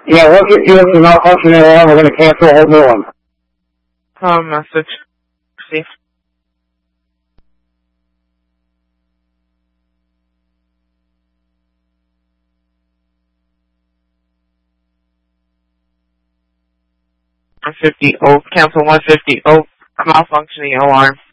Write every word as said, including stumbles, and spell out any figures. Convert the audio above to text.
Yeah, once it feels the malfunctioning alarm, we're going to cancel a whole new one. Oh, message. See. one fifty Oak, cancel one fifty Oak, malfunctioning alarm.